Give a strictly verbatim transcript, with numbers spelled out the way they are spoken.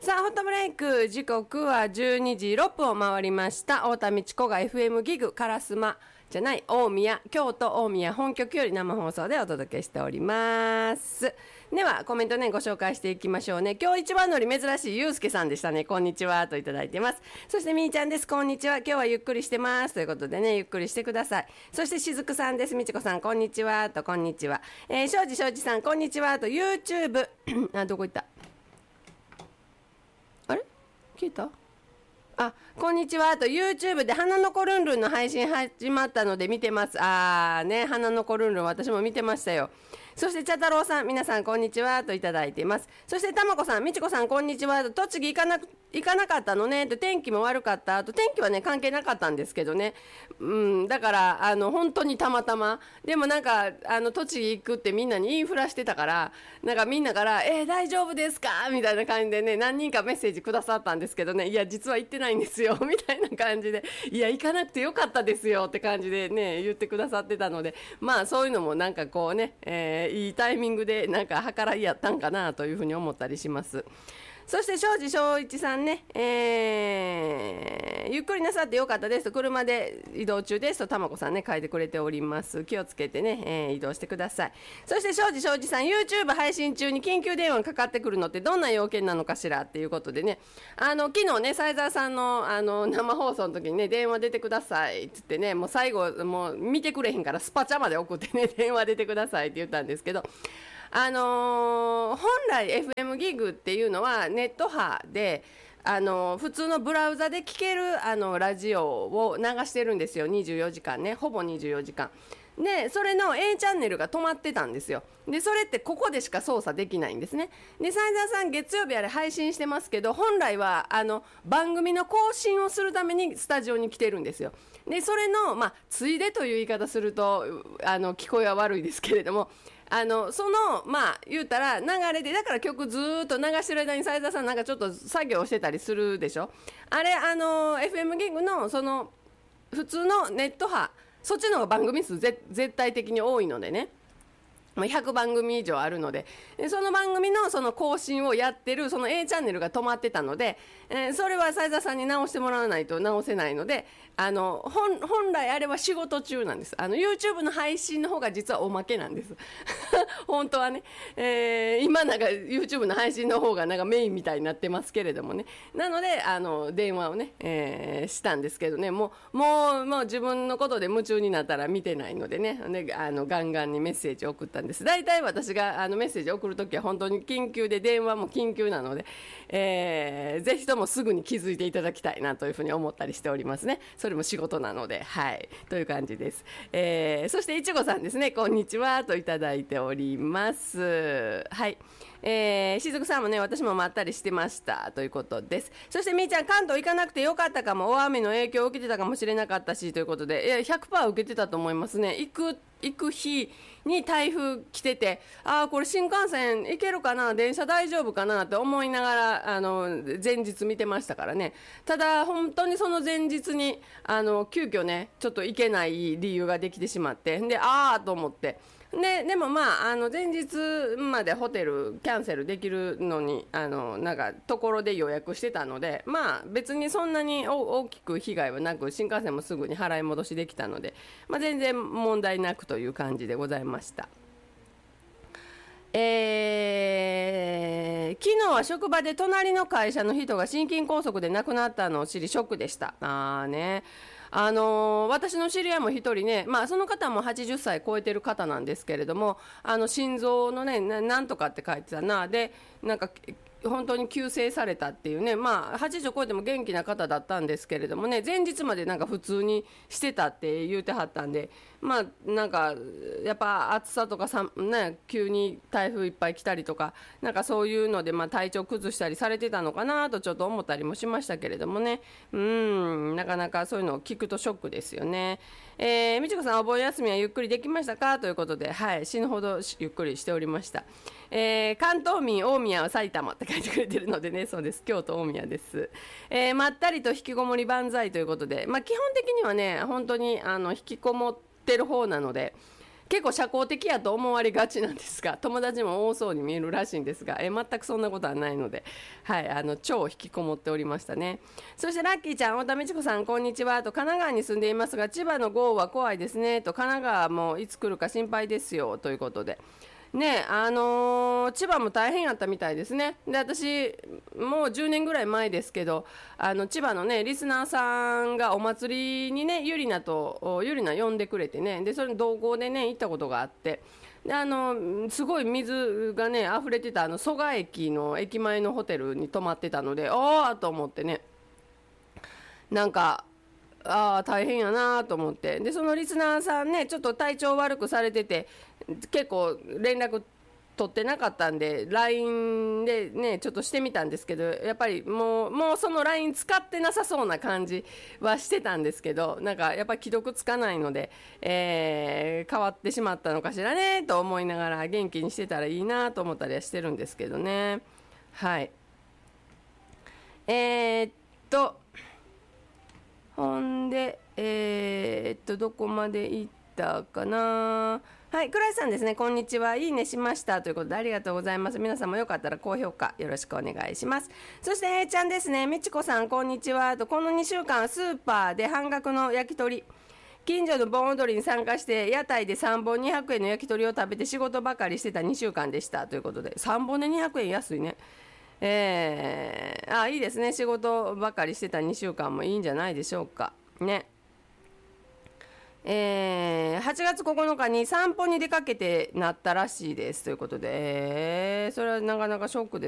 さあホットブレイク、時刻はじゅうにじろっぷんを回りました。太田道子が エフエム ギグ烏丸じゃない大宮、京都大宮本局より生放送でお届けしております。ではコメントねご紹介していきましょうね。今日一番乗り珍しいゆうすけさんでしたね。こんにちはといただいてます。そしてみーちゃんです。こんにちは。今日はゆっくりしてますということでね、ゆっくりしてください。そしてしずくさんです。みちこさんこんにちはと、こんにちは。えー、しょうじしょうじさんこんにちはと YouTube あ、どこ行った、あれ消えた、あ、こんにちはと YouTube で花の子ルンルンの配信始まったので見てます。あーね、花の子ルンルン私も見てましたよ。そして茶太郎さん、皆さんこんにちはといただいています。そしてたまこさん、みちこさんこんにちはと、栃木行かなく行かなかったのねと、天気も悪かったと、天気はね関係なかったんですけどね、うん、だからあの本当にたまたま、でもなんかあの栃木行くってみんなに言いふらしてたから、なんかみんなからえー、大丈夫ですかみたいな感じでね、何人かメッセージくださったんですけどね、いや実は行ってないんですよみたいな感じで、いや行かなくてよかったですよって感じでね言ってくださってたので、まあそういうのもなんかこうね、えー、いいタイミングでなんか計らいやったんかなというふうに思ったりします。そして庄司正一さんね、えー、ゆっくりなさってよかったですと、車で移動中ですとたまこさんね書いてくれております。気をつけてね、えー、移動してください。そして庄司正一さん、 YouTube 配信中に緊急電話かかってくるのってどんな要件なのかしらっていうことでね、あの昨日ね斉沢さんのあの生放送の時にね、電話出てくださいって言ってね、もう最後もう見てくれへんからスパチャまで送ってね、電話出てくださいって言ったんですけど、あのー、本来 エフエム ギグっていうのはネット波で、あのー、普通のブラウザで聞けるあのラジオを流してるんですよ。にじゅうよじかんね、ほぼにじゅうよじかんで、それの A チャンネルが止まってたんですよ。でそれってここでしか操作できないんですね。で斉沢さん月曜日あれ配信してますけど、本来はあの番組の更新をするためにスタジオに来てるんですよ。でそれの、まあ、ついでという言い方するとあの聞こえは悪いですけれども、あのそのまあ言うたら流れで、だから曲ずーっと流してる間に斉田さんなんかちょっと作業してたりするでしょ。あれあの エフエム ギグのその普通のネット波、そっちの方が番組数ぜ絶対的に多いのでね、ひゃくばんぐみ以上あるので、その番組のその更新をやってるその A チャンネルが止まってたので、えー、それは斉田さんに直してもらわないと直せないので、あの 本, 本来あれは仕事中なんです。あの YouTube の配信の方が実はおまけなんです本当はね、えー、今なんか YouTube の配信の方がなんかメインみたいになってますけれどもね、なのであの電話をね、えー、したんですけどね、もうもうもう自分のことで夢中になったら見てないのでね、であのガンガンにメッセージを送ったんです。大体私があのメッセージを送るときは本当に緊急で、電話も緊急なので、えー、ぜひともすぐに気づいていただきたいなというふうに思ったりしておりますね。それも仕事なので、はいという感じです。えー、そしていちごさんですね、こんにちはといただいております。はい、えー、しずくさんもね、私もまったりしてましたということです。そしてみーちゃん、関東行かなくてよかったかも、大雨の影響を受けてたかもしれなかったしということで、いや ひゃくパーセント 受けてたと思いますね。行く行く日に台風来てて、ああこれ新幹線行けるかな、電車大丈夫かなって思いながらあの前日見てましたからね。ただ本当にその前日にあの急遽ねちょっと行けない理由ができてしまって、でああと思って、で, でもまああの前日までホテルキャンセルできるのにあのなんかところで予約してたので、まあ別にそんなに大きく被害はなく、新幹線もすぐに払い戻しできたので、まあ、全然問題なくという感じでございました。えー、昨日は職場で隣の会社の人が心筋梗塞で亡くなったのを知りショックでした。あーね、あのー、私の知り合いも一人ね、まあ、その方もはちじゅっさい超えてる方なんですけれども、あの心臓のね な, なんとかって書いてたな、でなんか本当に急逝されたっていうね、まあはちじゅう超えても元気な方だったんですけれどもね、前日までなんか普通にしてたって言うてはったんで、まあなんかやっぱ暑さとかさ、ね、急に台風いっぱい来たりとか、なんかそういうのでまあ体調崩したりされてたのかなとちょっと思ったりもしましたけれどもね、うん、なかなかそういうのを聞くとショックですよね。えー、みちこさん、お盆休みはゆっくりできましたかということで、はい、死ぬほどゆっくりしておりました。えー、関東民大宮は埼玉って書いてくれてるのでね、そうです、京都大宮です。えー、まったりと引きこもり万歳ということで、まあ、基本的にはね本当にあの引きこもってる方なので、 結構社交的やと思われがちなんですが、友達も多そうに見えるらしいんですが、え全くそんなことはないので、はい、あの超引きこもっておりましたね。そしてラッキーちゃん、太田美智子さんこんにちはと、神奈川に住んでいますが千葉の豪雨は怖いですねと、神奈川もいつ来るか心配ですよということでね、あのー千葉も大変やったみたいですね。で私もうじゅうねんぐらい前ですけど、あの千葉のねリスナーさんがお祭りにねゆりなとゆりな呼んでくれてね、でそれ同行でね行ったことがあって、であのすごい水がね溢れてたあの蘇我駅の駅前のホテルに泊まってたので、おーと思ってね、なんかああ大変やなと思って、でそのリスナーさんねちょっと体調悪くされてて結構連絡取ってなかったんで ライン でねちょっとしてみたんですけど、やっぱりもうもうその ライン 使ってなさそうな感じはしてたんですけど、なんかやっぱり既読つかないので、えー変わってしまったのかしらねと思いながら元気にしてたらいいなと思ったりはしてるんですけどね。はい、えー、っとほんで、えー、っと、どこまで行ったかな。はい、倉石さんですね、こんにちは。いいねしましたということでありがとうございます。皆さんもよかったら高評価よろしくお願いします。そして、えーちゃんですね、みちこさん、こんにちはと、このにしゅうかん、スーパーで半額の焼き鳥、近所の盆踊りに参加して、屋台でさんぼんにひゃくえんの焼き鳥を食べて仕事ばかりしてたにしゅうかんでしたということで、さんぼんでにひゃくえん安いね。えー、あいいですね、仕事ばかりしてたにしゅうかんもいいんじゃないでしょうかね。えーはちがつここのかに散歩に出かけてなったらしいですということで、えーそれはなかなかショックで